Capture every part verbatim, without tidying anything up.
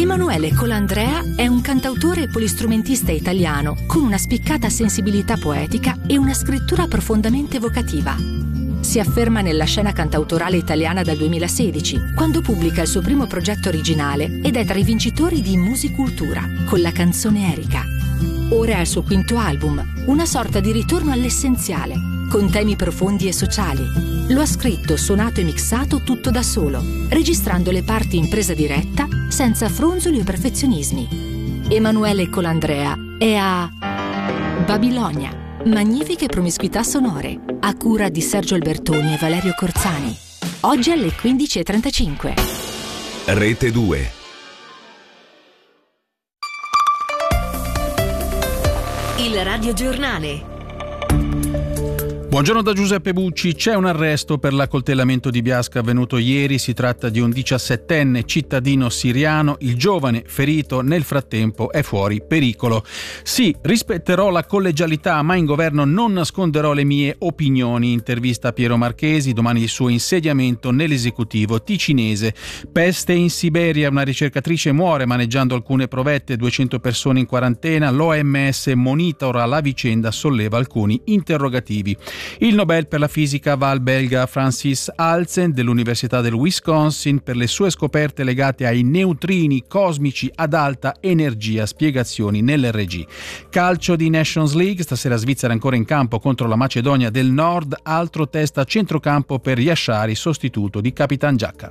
Emanuele Colandrea è un cantautore e polistrumentista italiano con una spiccata sensibilità poetica e una scrittura profondamente evocativa. Si afferma nella scena cantautorale italiana dal duemilasedici, quando pubblica il suo primo progetto originale ed è tra i vincitori di Musicultura, con la canzone Erika. Ora è il suo quinto album, una sorta di ritorno all'essenziale, con temi profondi e sociali. Lo ha scritto, suonato e mixato tutto da solo, registrando le parti in presa diretta, senza fronzoli o perfezionismi. Emanuele Colandrea è a Babilonia. Magnifiche promiscuità sonore, a cura di Sergio Albertoni e Valerio Corzani. Oggi alle quindici e trentacinque. Rete due. Il radiogiornale. Buongiorno da Giuseppe Bucci. C'è un arresto per l'accoltellamento di Biasca avvenuto ieri. Si tratta di un diciassettenne cittadino siriano. Il giovane ferito nel frattempo è fuori pericolo. Sì, rispetterò la collegialità, ma in governo non nasconderò le mie opinioni. Intervista a Piero Marchesi, domani il suo insediamento nell'esecutivo ticinese. Peste in Siberia, una ricercatrice muore maneggiando alcune provette, duecento persone in quarantena. L'O M S monitora la vicenda, solleva alcuni interrogativi. Il Nobel per la fisica va al belga Francis Alzen dell'Università del Wisconsin per le sue scoperte legate ai neutrini cosmici ad alta energia. Spiegazioni nell'R G. Calcio di Nations League, stasera Svizzera ancora in campo contro la Macedonia del Nord, altro test a centrocampo per Yashari, sostituto di Capitan Giacca.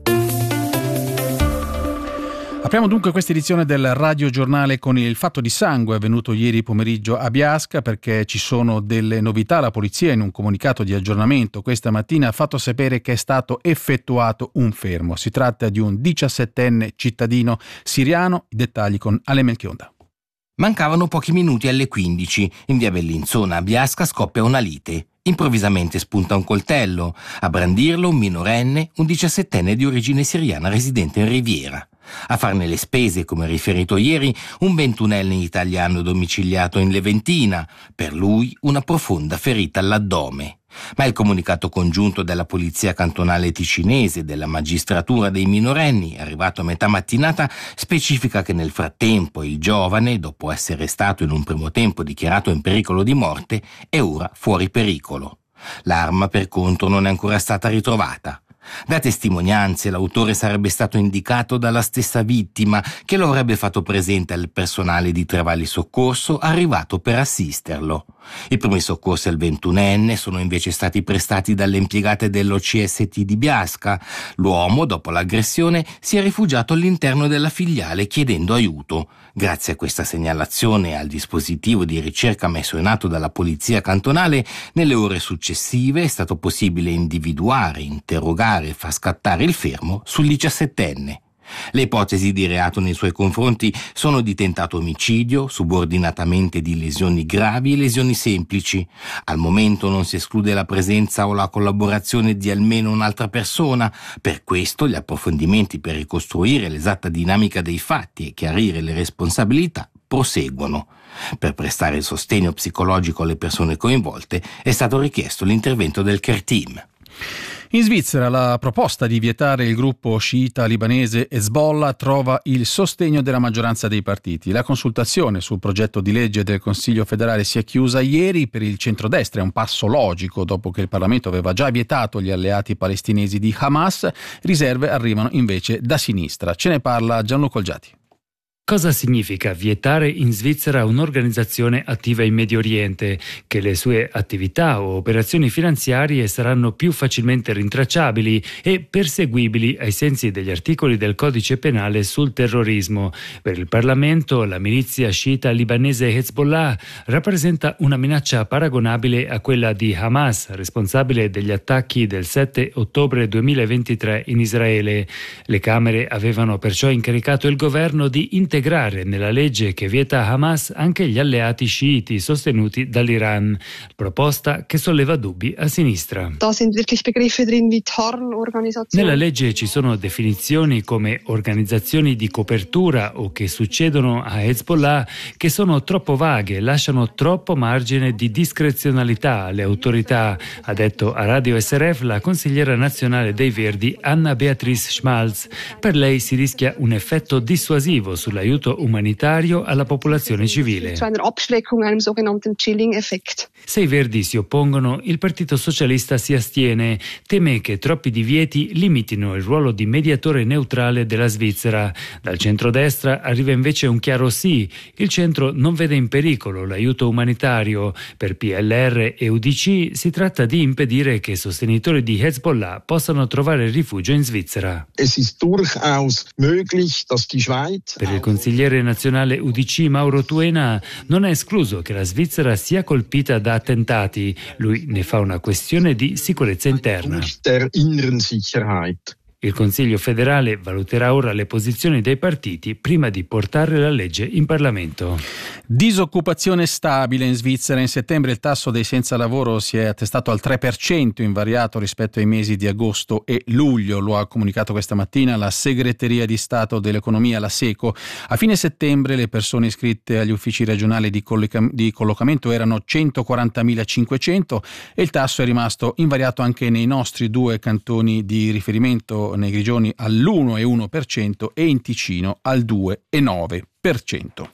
Apriamo dunque questa edizione del Radio Giornale con il fatto di sangue avvenuto ieri pomeriggio a Biasca, perché ci sono delle novità. La polizia in un comunicato di aggiornamento questa mattina ha fatto sapere che è stato effettuato un fermo. Si tratta di un diciassettenne cittadino siriano. I dettagli con Ale Melchionda. Mancavano pochi minuti alle quindici. In via Bellinzona a Biasca scoppia una lite. Improvvisamente spunta un coltello. A brandirlo un minorenne, un diciassettenne di origine siriana residente in Riviera. A farne le spese, come riferito ieri, un ventunenne italiano domiciliato in Leventina. Per lui una profonda ferita all'addome. Ma il comunicato congiunto della polizia cantonale ticinese e della magistratura dei minorenni, arrivato a metà mattinata, specifica che nel frattempo il giovane, dopo essere stato in un primo tempo dichiarato in pericolo di morte, è ora fuori pericolo. L'arma, per contro, non è ancora stata ritrovata. Da testimonianze l'autore sarebbe stato indicato dalla stessa vittima, che lo avrebbe fatto presente al personale di Trevali Soccorso arrivato per assisterlo. I primi soccorsi al ventunenne sono invece stati prestati dalle impiegate dello C S T di Biasca. L'uomo, dopo l'aggressione, si è rifugiato all'interno della filiale chiedendo aiuto. Grazie a questa segnalazione e al dispositivo di ricerca messo in atto dalla polizia cantonale, nelle ore successive è stato possibile individuare, interrogare e far scattare il fermo sul diciassettenne. Le ipotesi di reato nei suoi confronti sono di tentato omicidio, subordinatamente di lesioni gravi e lesioni semplici. Al momento non si esclude la presenza o la collaborazione di almeno un'altra persona. Per questo gli approfondimenti per ricostruire l'esatta dinamica dei fatti e chiarire le responsabilità proseguono. Per prestare il sostegno psicologico alle persone coinvolte è stato richiesto l'intervento del Care Team. In Svizzera la proposta di vietare il gruppo sciita libanese Hezbollah trova il sostegno della maggioranza dei partiti. La consultazione sul progetto di legge del Consiglio federale si è chiusa ieri. Per il centrodestra è un passo logico, dopo che il Parlamento aveva già vietato gli alleati palestinesi di Hamas. Riserve arrivano invece da sinistra. Ce ne parla Gianluca Olgiati. Cosa significa vietare in Svizzera un'organizzazione attiva in Medio Oriente? Che le sue attività o operazioni finanziarie saranno più facilmente rintracciabili e perseguibili ai sensi degli articoli del codice penale sul terrorismo. Per il Parlamento, la milizia sciita libanese Hezbollah rappresenta una minaccia paragonabile a quella di Hamas, responsabile degli attacchi del sette ottobre duemilaventitré in Israele. Le Camere avevano perciò incaricato il governo di intervenire integrare nella legge che vieta a Hamas anche gli alleati sciiti sostenuti dall'Iran, proposta che solleva dubbi a sinistra. Nella legge ci sono definizioni come organizzazioni di copertura o che succedono a Hezbollah che sono troppo vaghe, lasciano troppo margine di discrezionalità alle autorità, ha detto a Radio S R F la consigliera nazionale dei Verdi Anna Beatrice Schmalz. Per lei si rischia un effetto dissuasivo sull'aiuto umanitario alla popolazione civile. Se i Verdi si oppongono, il Partito Socialista si astiene, teme che troppi divieti limitino il ruolo di mediatore neutrale della Svizzera. Dal centrodestra arriva invece un chiaro sì, il centro non vede in pericolo l'aiuto umanitario. Per P L R e U D C si tratta di impedire che sostenitori di Hezbollah possano trovare rifugio in Svizzera. Per il consigliere nazionale U D C Mauro Tuena non è escluso che la Svizzera sia colpita da attentati. Lui ne fa una questione di sicurezza interna. Il Consiglio federale valuterà ora le posizioni dei partiti prima di portare la legge in Parlamento. Disoccupazione stabile in Svizzera. In settembre il tasso dei senza lavoro si è attestato al tre per cento, invariato rispetto ai mesi di agosto e luglio. Lo ha comunicato questa mattina la Segreteria di Stato dell'Economia, la SECO. A fine settembre le persone iscritte agli uffici regionali di, colloca- di collocamento erano centoquarantamilacinquecento e il tasso è rimasto invariato anche nei nostri due cantoni di riferimento, nei Grigioni all'uno virgola uno per cento e in Ticino al due virgola nove per cento.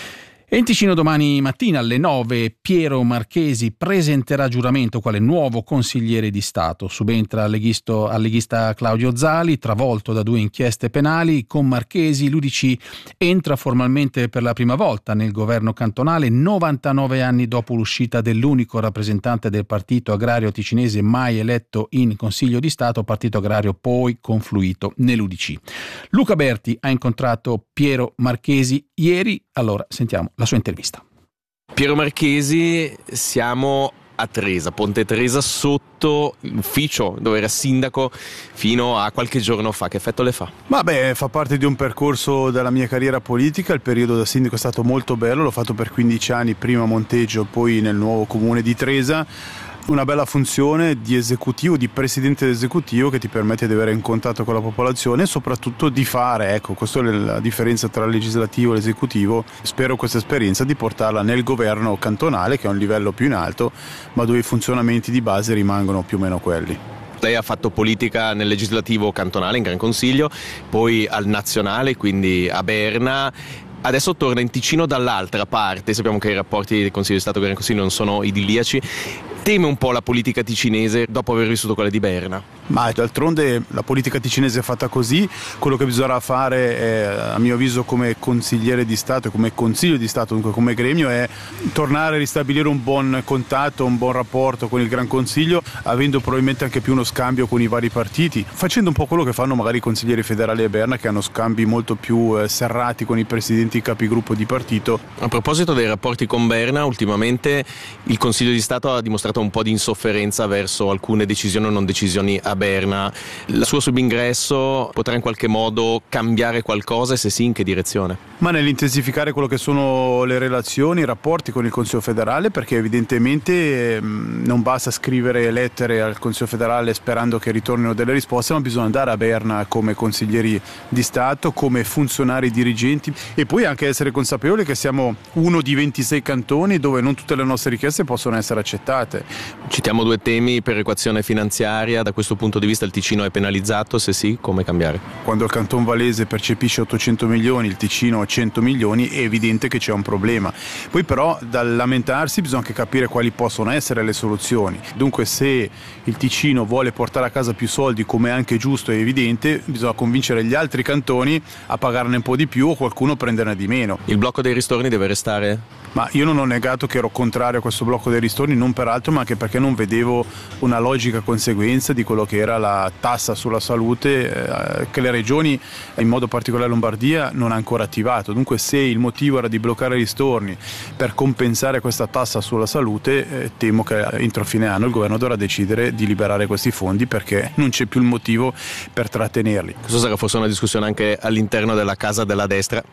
E in Ticino domani mattina alle nove Piero Marchesi presenterà giuramento quale nuovo consigliere di Stato. Subentra al leghisto, al leghista Claudio Zali, travolto da due inchieste penali. Con Marchesi l'U D C entra formalmente per la prima volta nel governo cantonale, novantanove anni dopo l'uscita dell'unico rappresentante del partito agrario ticinese mai eletto in Consiglio di Stato, partito agrario poi confluito nell'U D C. Luca Berti ha incontrato Piero Marchesi ieri, allora sentiamo la sua intervista. Piero Marchesi, siamo a Tresa, Ponte Tresa, sotto l'ufficio dove era sindaco fino a qualche giorno fa. Che effetto le fa? Vabbè, fa parte di un percorso della mia carriera politica. Il periodo da sindaco è stato molto bello, l'ho fatto per quindici anni, prima a Monteggio, poi nel nuovo comune di Tresa. Una bella funzione di esecutivo, di presidente esecutivo, che ti permette di avere in contatto con la popolazione e soprattutto di fare, ecco, questa è la differenza tra il legislativo e l'esecutivo. Spero questa esperienza di portarla nel governo cantonale, che è un livello più in alto, ma dove i funzionamenti di base rimangono più o meno quelli. Lei ha fatto politica nel legislativo cantonale, in Gran Consiglio, poi al nazionale, quindi a Berna. Adesso torna in Ticino dall'altra parte. Sappiamo che i rapporti del Consiglio di Stato e Gran Consiglio non sono idilliaci. Teme un po' la politica ticinese dopo aver vissuto quella di Berna? Ma d'altronde la politica ticinese è fatta così. Quello che bisognerà fare è, a mio avviso, come consigliere di Stato e come Consiglio di Stato, dunque come gremio, è tornare a ristabilire un buon contatto, un buon rapporto con il Gran Consiglio, avendo probabilmente anche più uno scambio con i vari partiti, facendo un po' quello che fanno magari i consiglieri federali a Berna, che hanno scambi molto più eh, serrati con i presidenti e capigruppo di partito. A proposito dei rapporti con Berna, ultimamente il Consiglio di Stato ha dimostrato un po' di insofferenza verso alcune decisioni o non decisioni a Berna. Il suo subingresso potrà in qualche modo cambiare qualcosa e se sì, in che direzione? Ma nell'intensificare quello che sono le relazioni, i rapporti con il Consiglio federale, perché evidentemente mh, non basta scrivere lettere al Consiglio federale sperando che ritornino delle risposte, ma bisogna andare a Berna come consiglieri di Stato, come funzionari dirigenti, e poi anche essere consapevoli che siamo uno di ventisei cantoni dove non tutte le nostre richieste possono essere accettate. Citiamo due temi: perequazione finanziaria. Da questo punto di vista il Ticino è penalizzato? Se sì, come cambiare? Quando il Canton Valese percepisce ottocento milioni, il Ticino cento milioni, è evidente che c'è un problema. Poi però dal lamentarsi bisogna anche capire quali possono essere le soluzioni. Dunque, se il Ticino vuole portare a casa più soldi, come è anche giusto e evidente, bisogna convincere gli altri cantoni a pagarne un po' di più o qualcuno prenderne di meno. Il blocco dei ristorni deve restare? Ma io non ho negato che ero contrario a questo blocco dei ristorni, non per altro, ma anche perché non vedevo una logica conseguenza di quello che era la tassa sulla salute eh, che le regioni, in modo particolare Lombardia, non ha ancora attivato. Dunque, se il motivo era di bloccare i ristorni per compensare questa tassa sulla salute, eh, temo che entro fine anno il governo dovrà decidere di liberare questi fondi, perché non c'è più il motivo per trattenerli. Questo sarà forse una discussione anche all'interno della casa della destra, chiamiamola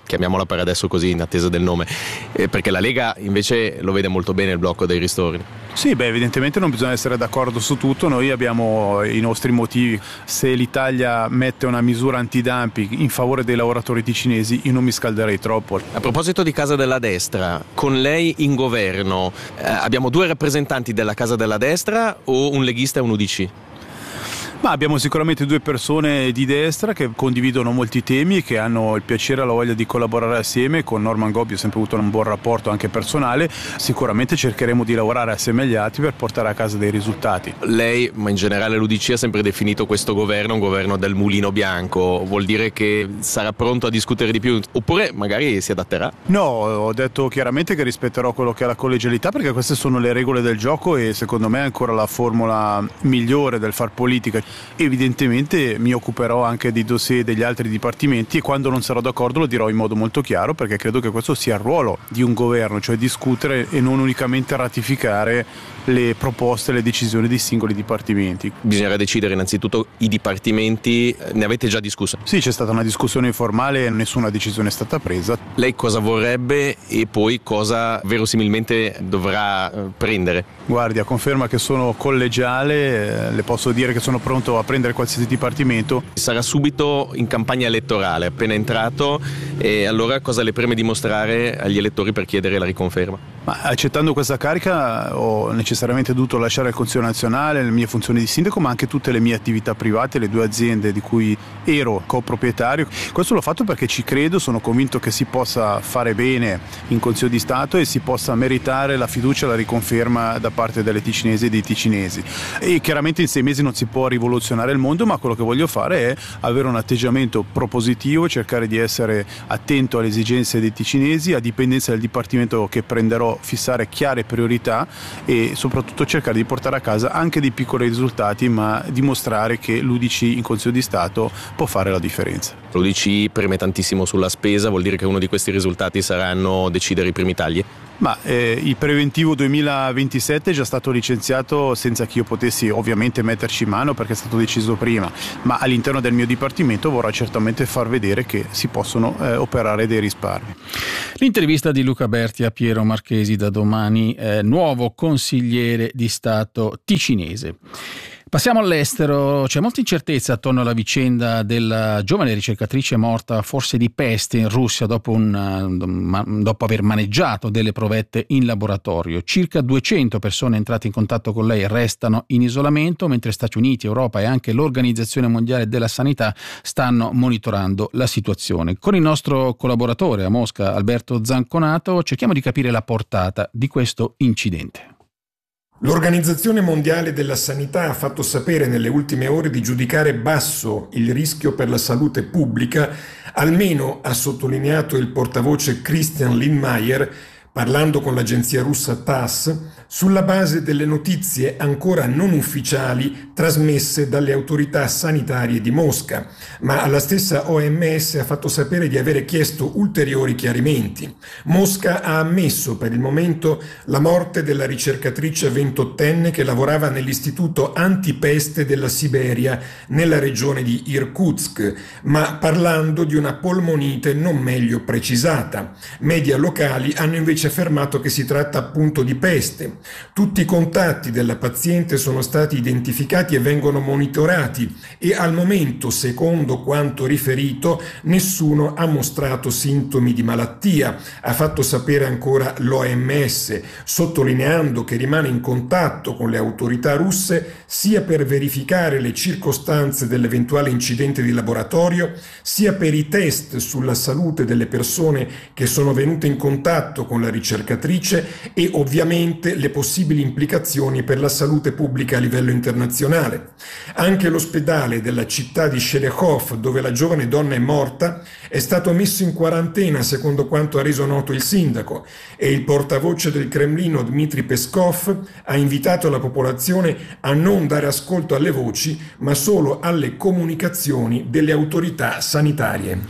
per adesso così in attesa del nome, eh, perché la Lega invece lo vede molto bene il blocco dei ristori. Sì, beh, evidentemente non bisogna essere d'accordo su tutto, noi abbiamo i nostri motivi. Se l'Italia mette una misura antidumping in favore dei lavoratori ticinesi, io non mi scalderei troppo. A proposito di Casa della Destra, con lei in governo eh, abbiamo due rappresentanti della Casa della Destra o un leghista e un U D C? Ma abbiamo sicuramente due persone di destra che condividono molti temi e che hanno il piacere e la voglia di collaborare assieme. Con Norman Gobbi ho sempre avuto un buon rapporto anche personale, sicuramente cercheremo di lavorare assieme agli altri per portare a casa dei risultati. Lei, ma in generale l'U D C, ha sempre definito questo governo un governo del mulino bianco, vuol dire che sarà pronto a discutere di più oppure magari si adatterà? No, ho detto chiaramente che rispetterò quello che è la collegialità, perché queste sono le regole del gioco e secondo me è ancora la formula migliore del far politica. Evidentemente mi occuperò anche dei dossier degli altri dipartimenti e quando non sarò d'accordo lo dirò in modo molto chiaro, perché credo che questo sia il ruolo di un governo, cioè discutere e non unicamente ratificare le proposte e le decisioni dei singoli dipartimenti. Bisognerà decidere innanzitutto i dipartimenti, ne avete già discusso? Sì, c'è stata una discussione informale, nessuna decisione è stata presa. Lei cosa vorrebbe e poi cosa verosimilmente dovrà prendere? Guardi, a conferma che sono collegiale, le posso dire che sono pronto a prendere qualsiasi dipartimento. Sarà subito in campagna elettorale, appena entrato, e allora cosa le preme dimostrare agli elettori per chiedere la riconferma? Ma accettando questa carica ho necessariamente dovuto lasciare il Consiglio nazionale, le mie funzioni di sindaco, ma anche tutte le mie attività private, le due aziende di cui ero coproprietario. Questo l'ho fatto perché ci credo, sono convinto che si possa fare bene in Consiglio di Stato e si possa meritare la fiducia e la riconferma da parte delle ticinesi e dei ticinesi. E chiaramente in sei mesi non si può rivoluzionare il mondo, ma quello che voglio fare è avere un atteggiamento propositivo, cercare di essere attento alle esigenze dei ticinesi, a dipendenza del dipartimento che prenderò, fissare chiare priorità e soprattutto cercare di portare a casa anche dei piccoli risultati, ma dimostrare che l'U D C in Consiglio di Stato può fare la differenza. L'U D C preme tantissimo sulla spesa, vuol dire che uno di questi risultati saranno decidere i primi tagli? Ma eh, il preventivo duemilaventisette è già stato licenziato senza che io potessi ovviamente metterci mano perché è stato deciso prima, ma all'interno del mio dipartimento vorrà certamente far vedere che si possono eh, operare dei risparmi. L'intervista di Luca Berti a Piero Marchesi, da domani eh, nuovo consigliere di Stato ticinese. Passiamo all'estero, c'è molta incertezza attorno alla vicenda della giovane ricercatrice morta forse di peste in Russia dopo, un, dopo aver maneggiato delle provette in laboratorio. Circa duecento persone entrate in contatto con lei restano in isolamento, mentre Stati Uniti, Europa e anche l'Organizzazione Mondiale della Sanità stanno monitorando la situazione. Con il nostro collaboratore a Mosca, Alberto Zanconato, cerchiamo di capire la portata di questo incidente. L'Organizzazione Mondiale della Sanità ha fatto sapere nelle ultime ore di giudicare basso il rischio per la salute pubblica, almeno ha sottolineato il portavoce Christian Lindmeier, parlando con l'agenzia russa TASS, sulla base delle notizie ancora non ufficiali trasmesse dalle autorità sanitarie di Mosca, ma la stessa O M S ha fatto sapere di avere chiesto ulteriori chiarimenti. Mosca ha ammesso per il momento la morte della ricercatrice ventottenne che lavorava nell'istituto antipeste della Siberia nella regione di Irkutsk, ma parlando di una polmonite non meglio precisata. Media locali hanno invece affermato che si tratta appunto di peste. Tutti i contatti della paziente sono stati identificati e vengono monitorati e al momento, secondo quanto riferito, nessuno ha mostrato sintomi di malattia, ha fatto sapere ancora l'O M S, sottolineando che rimane in contatto con le autorità russe sia per verificare le circostanze dell'eventuale incidente di laboratorio, sia per i test sulla salute delle persone che sono venute in contatto con la ricercatrice e ovviamente le possibili implicazioni per la salute pubblica a livello internazionale. Anche l'ospedale della città di Sherehov, dove la giovane donna è morta, è stato messo in quarantena secondo quanto ha reso noto il sindaco e il portavoce del Cremlino Dmitry Peskov ha invitato la popolazione a non dare ascolto alle voci ma solo alle comunicazioni delle autorità sanitarie.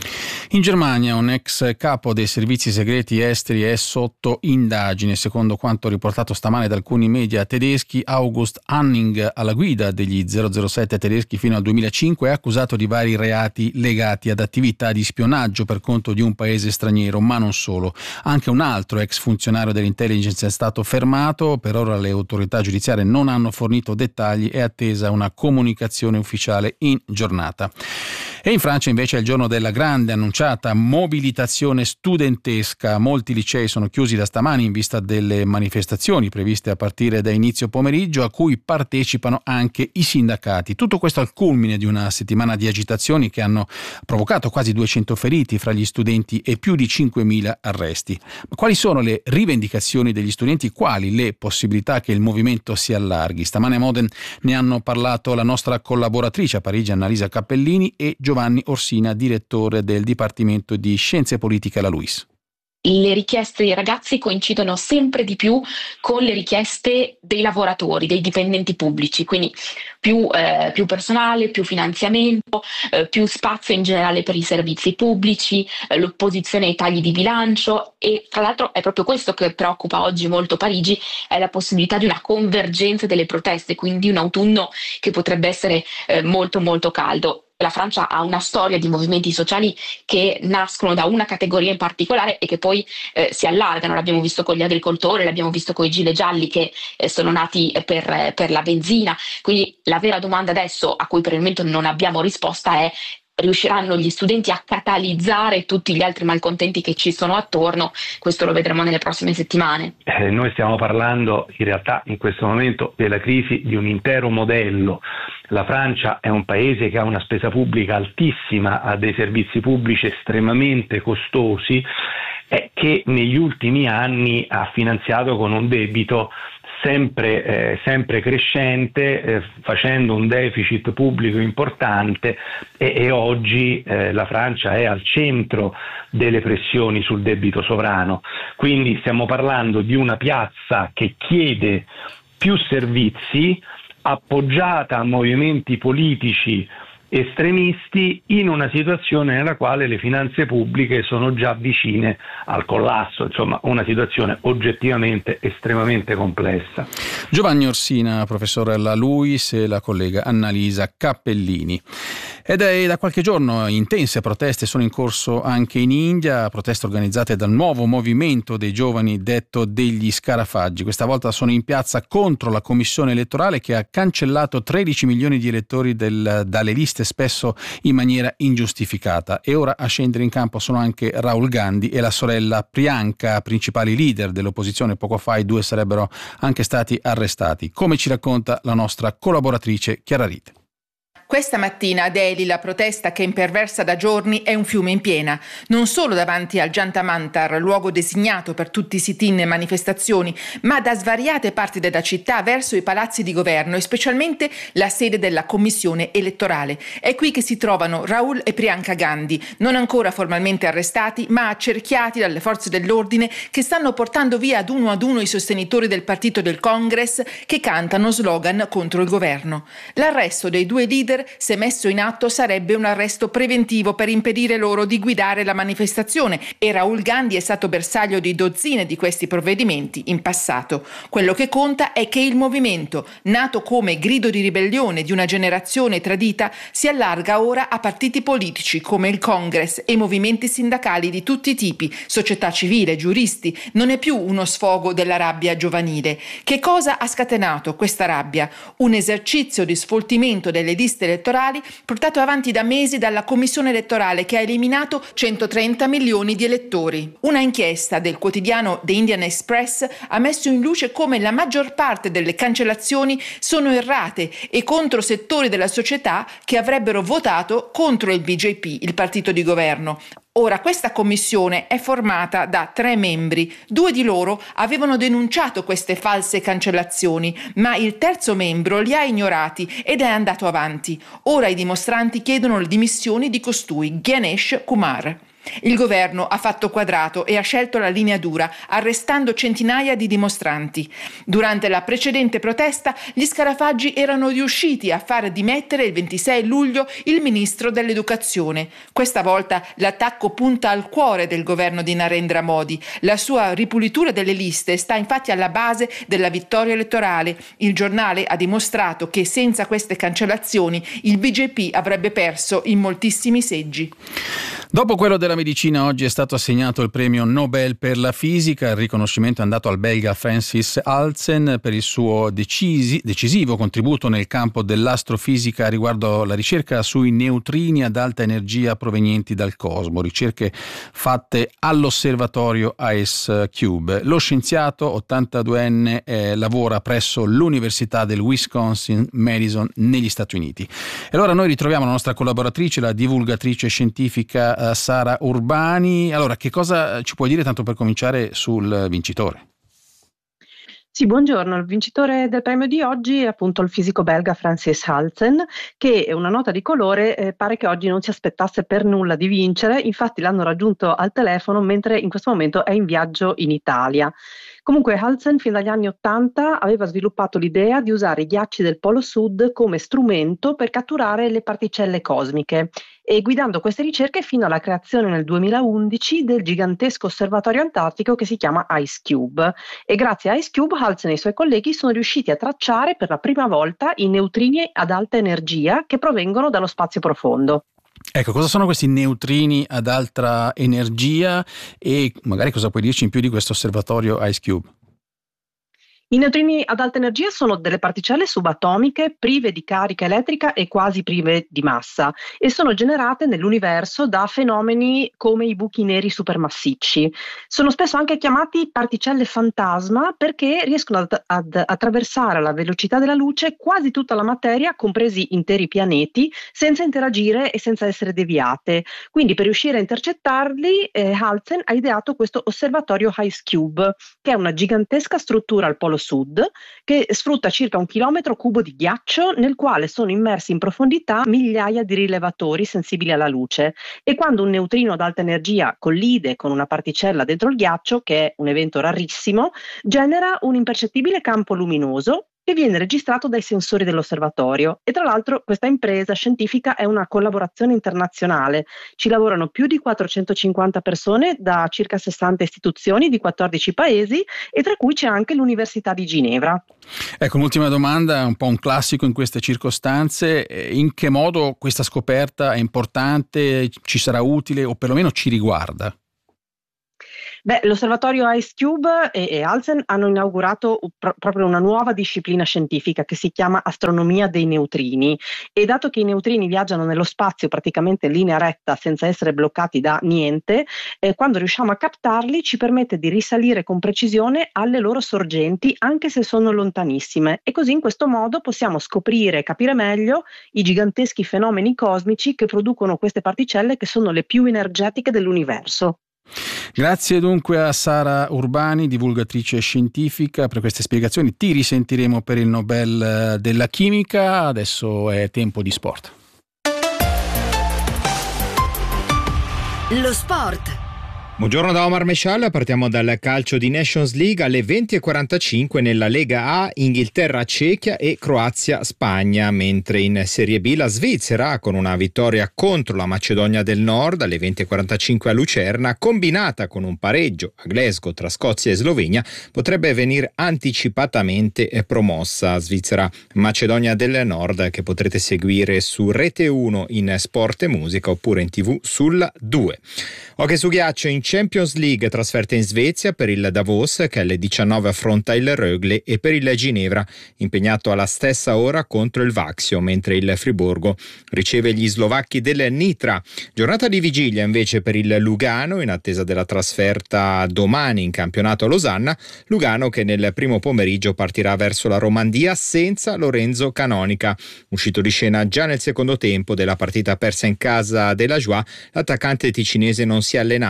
In Germania un ex capo dei servizi segreti esteri è sotto indagine, secondo quanto riportato stamane da alcuni media tedeschi. August Hanning, alla guida degli zero zero sette tedeschi fino al duemilacinque, è accusato di vari reati legati ad attività di spionaggio per conto di un paese straniero, ma non solo. Anche un altro ex funzionario dell'intelligence è stato fermato. Per ora le autorità giudiziarie non hanno fornito dettagli, è attesa una comunicazione ufficiale in giornata. E in Francia invece è il giorno della grande annunciata mobilitazione studentesca. Molti licei sono chiusi da stamani in vista delle manifestazioni previste a partire da inizio pomeriggio, a cui partecipano anche i sindacati. Tutto questo al culmine di una settimana di agitazioni che hanno provocato quasi duecento feriti fra gli studenti e più di cinquemila arresti. Ma quali sono le rivendicazioni degli studenti? Quali le possibilità che il movimento si allarghi? Stamane a Modena ne hanno parlato la nostra collaboratrice a Parigi, Annalisa Cappellini, e Giovanni Orsina, direttore del Dipartimento di Scienze Politiche alla LUISS. Le richieste dei ragazzi coincidono sempre di più con le richieste dei lavoratori, dei dipendenti pubblici, quindi più, eh, più personale, più finanziamento, eh, più spazio in generale per i servizi pubblici, eh, l'opposizione ai tagli di bilancio, e tra l'altro è proprio questo che preoccupa oggi molto Parigi, è la possibilità di una convergenza delle proteste, quindi un autunno che potrebbe essere eh, molto molto caldo. La Francia ha una storia di movimenti sociali che nascono da una categoria in particolare e che poi eh, si allargano. L'abbiamo visto con gli agricoltori, l'abbiamo visto con i gilet gialli che eh, sono nati per, per la benzina. Quindi la vera domanda adesso, a cui per il momento non abbiamo risposta, è: riusciranno gli studenti a catalizzare tutti gli altri malcontenti che ci sono attorno? Questo lo vedremo nelle prossime settimane. Eh, noi stiamo parlando in realtà in questo momento della crisi di un intero modello. La Francia è un paese che ha una spesa pubblica altissima, ha dei servizi pubblici estremamente costosi e che negli ultimi anni ha finanziato con un debito sempre, eh, sempre crescente, eh, facendo un deficit pubblico importante, e, e oggi eh, la Francia è al centro delle pressioni sul debito sovrano. Quindi stiamo parlando di una piazza che chiede più servizi, appoggiata a movimenti politici estremisti, in una situazione nella quale le finanze pubbliche sono già vicine al collasso, insomma una situazione oggettivamente estremamente complessa. Giovanni Orsina, professore alla LUISS, e la collega Annalisa Cappellini. Ed è da qualche giorno intense proteste sono in corso anche in India, proteste organizzate dal nuovo movimento dei giovani detto degli Scarafaggi. Questa volta sono in piazza contro la commissione elettorale che ha cancellato tredici milioni di elettori del, dalle liste, spesso in maniera ingiustificata. E ora a scendere in campo sono anche Rahul Gandhi e la sorella Priyanka, principali leader dell'opposizione. Poco fa i due sarebbero anche stati arrestati, come ci racconta la nostra collaboratrice Chiara Rite. Questa mattina a Delhi la protesta, che imperversa da giorni, è un fiume in piena, non solo davanti al Jantar Mantar, luogo designato per tutti i sit-in e manifestazioni, ma da svariate parti della città verso i palazzi di governo e specialmente la sede della commissione elettorale. È qui che si trovano Rahul e Priyanka Gandhi, non ancora formalmente arrestati, ma accerchiati dalle forze dell'ordine che stanno portando via ad uno ad uno i sostenitori del partito del Congress che cantano slogan contro il governo. L'arresto dei due leader, se messo in atto, sarebbe un arresto preventivo per impedire loro di guidare la manifestazione, e Rahul Gandhi è stato bersaglio di dozzine di questi provvedimenti in passato. Quello che conta è che il movimento, nato come grido di ribellione di una generazione tradita, si allarga ora a partiti politici come il Congress e movimenti sindacali di tutti i tipi, società civile, giuristi. Non è più uno sfogo della rabbia giovanile. Che cosa ha scatenato questa rabbia? Un esercizio di sfoltimento delle liste elettorali portato avanti da mesi dalla commissione elettorale, che ha eliminato centotrenta milioni di elettori. Una inchiesta del quotidiano The Indian Express ha messo in luce come la maggior parte delle cancellazioni sono errate e contro settori della società che avrebbero votato contro il B J P, il partito di governo. Ora, questa commissione è formata da tre membri. Due di loro avevano denunciato queste false cancellazioni, ma il terzo membro li ha ignorati ed è andato avanti. Ora i dimostranti chiedono le dimissioni di costui, Ganesh Kumar. Il governo ha fatto quadrato e ha scelto la linea dura, arrestando centinaia di dimostranti. Durante la precedente protesta, gli scarafaggi erano riusciti a far dimettere il ventisei luglio il ministro dell'educazione. Questa volta l'attacco punta al cuore del governo di Narendra Modi. La sua ripulitura delle liste sta infatti alla base della vittoria elettorale. Il giornale ha dimostrato che senza queste cancellazioni il B J P avrebbe perso in moltissimi seggi. Dopo quello della medicina, oggi è stato assegnato il premio Nobel per la fisica. Il riconoscimento è andato al belga Francis Halsen per il suo decisi, decisivo contributo nel campo dell'astrofisica riguardo la ricerca sui neutrini ad alta energia provenienti dal cosmo, ricerche fatte all'osservatorio Ice Cube. Lo scienziato ottantaduenne eh, lavora presso l'Università del Wisconsin-Madison negli Stati Uniti. E allora noi ritroviamo la nostra collaboratrice, la divulgatrice scientifica Sara Urbani. Allora, che cosa ci puoi dire, tanto per cominciare, sul vincitore? Sì, buongiorno. Il vincitore del premio di oggi è appunto il fisico belga Francis Halsen, che è una nota di colore, eh, pare che oggi non si aspettasse per nulla di vincere, infatti l'hanno raggiunto al telefono mentre in questo momento è in viaggio in Italia. Comunque Halsen fin dagli anni Ottanta aveva sviluppato l'idea di usare i ghiacci del Polo Sud come strumento per catturare le particelle cosmiche e guidando queste ricerche fino alla creazione nel duemilaundici del gigantesco osservatorio antartico che si chiama Ice Cube. E grazie a Ice Cube Halsen e i suoi colleghi sono riusciti a tracciare per la prima volta i neutrini ad alta energia che provengono dallo spazio profondo. Ecco, cosa sono questi neutrini ad alta energia e magari cosa puoi dirci in più di questo osservatorio Ice Cube? I neutrini ad alta energia sono delle particelle subatomiche prive di carica elettrica e quasi prive di massa e sono generate nell'universo da fenomeni come i buchi neri supermassicci. Sono spesso anche chiamati particelle fantasma perché riescono ad, ad attraversare alla velocità della luce quasi tutta la materia, compresi interi pianeti, senza interagire e senza essere deviate. Quindi per riuscire a intercettarli, eh, Halsen ha ideato questo osservatorio Ice Cube, che è una gigantesca struttura al polo sud che sfrutta circa un chilometro cubo di ghiaccio nel quale sono immersi in profondità migliaia di rilevatori sensibili alla luce e quando un neutrino ad alta energia collide con una particella dentro il ghiaccio, che è un evento rarissimo, genera un impercettibile campo luminoso che viene registrato dai sensori dell'osservatorio e tra l'altro questa impresa scientifica è una collaborazione internazionale. Ci lavorano più di quattrocentocinquanta persone da circa sessanta istituzioni di quattordici paesi e tra cui c'è anche l'Università di Ginevra. Ecco, un'ultima domanda, un po' un classico in queste circostanze: in che modo questa scoperta è importante, ci sarà utile o perlomeno ci riguarda? Beh, l'osservatorio Ice Cube e, e Halsen hanno inaugurato pro- proprio una nuova disciplina scientifica che si chiama astronomia dei neutrini e dato che i neutrini viaggiano nello spazio praticamente in linea retta senza essere bloccati da niente, eh, quando riusciamo a captarli ci permette di risalire con precisione alle loro sorgenti anche se sono lontanissime e così in questo modo possiamo scoprire e capire meglio i giganteschi fenomeni cosmici che producono queste particelle che sono le più energetiche dell'universo. Grazie dunque a Sara Urbani, divulgatrice scientifica, per queste spiegazioni. Ti risentiremo per il Nobel della chimica. Adesso è tempo di sport. Lo sport. Buongiorno da Omar Mescial, partiamo dal calcio di Nations League. Alle venti e quarantacinque nella Lega A Inghilterra-Cechia e Croazia-Spagna, mentre in Serie B la Svizzera con una vittoria contro la Macedonia del Nord alle venti e quarantacinque a Lucerna, combinata con un pareggio a Glasgow tra Scozia e Slovenia, potrebbe venire anticipatamente promossa. Svizzera-Macedonia del Nord che potrete seguire su Rete uno in Sport e Musica oppure in tivù sulla due. Hockey su ghiaccio in Champions League, trasferta in Svezia per il Davos che alle diciannove affronta il Rögle e per il Ginevra impegnato alla stessa ora contro il Vaxio, mentre il Friburgo riceve gli slovacchi del Nitra. Giornata di vigilia invece per il Lugano in attesa della trasferta domani in campionato a Losanna. Lugano che nel primo pomeriggio partirà verso la Romandia senza Lorenzo Canonica. Uscito di scena già nel secondo tempo della partita persa in casa della Joie, l'attaccante ticinese non si è allenato stamattina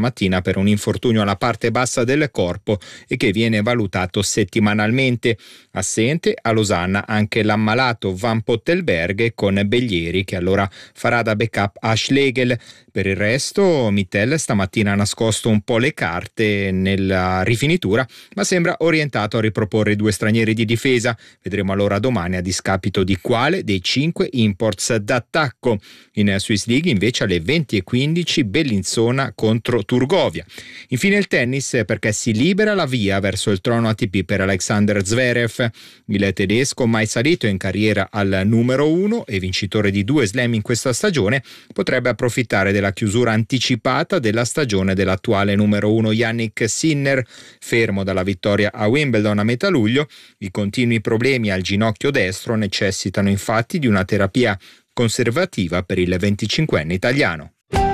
stamattina per un infortunio alla parte bassa del corpo e che viene valutato settimanalmente. Assente a Losanna anche l'ammalato Van Pottelberghe con Bellieri, che allora farà da backup a Schlegel. Per il resto Mittel stamattina ha nascosto un po' le carte nella rifinitura, ma sembra orientato a riproporre i due stranieri di difesa. Vedremo allora domani a discapito di quale dei cinque imports d'attacco. In Swiss League invece alle venti e quindici Bellinzona contro Turgovia. Infine il tennis, perché si libera la via verso il trono A T P per Alexander Zverev. Il tedesco, mai salito in carriera al numero uno e vincitore di due slam in questa stagione, potrebbe approfittare della chiusura anticipata della stagione dell'attuale numero uno Yannick Sinner, fermo dalla vittoria a Wimbledon a metà luglio. I continui problemi al ginocchio destro necessitano infatti di una terapia conservativa per il venticinquenne italiano.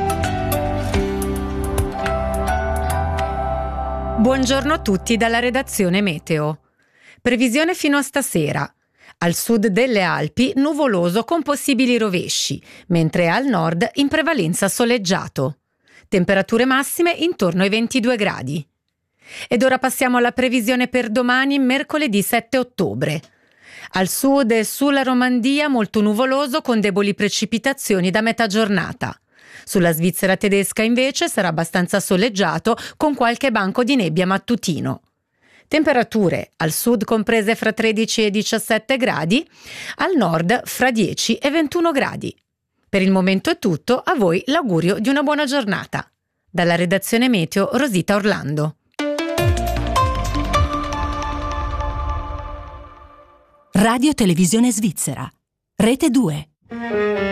Buongiorno a tutti dalla redazione Meteo. Previsione fino a stasera. Al sud delle Alpi nuvoloso con possibili rovesci, mentre al nord in prevalenza soleggiato. Temperature massime intorno ai ventidue gradi. Ed ora passiamo alla previsione per domani, mercoledì sette ottobre. Al sud e sulla Romandia molto nuvoloso con deboli precipitazioni da metà giornata. Sulla Svizzera tedesca invece sarà abbastanza soleggiato con qualche banco di nebbia mattutino. Temperature al sud comprese fra tredici e diciassette gradi, al nord fra dieci e ventuno gradi. Per il momento è tutto, a voi l'augurio di una buona giornata. Dalla redazione Meteo, Rosita Orlando. Radio Televisione Svizzera, Rete due.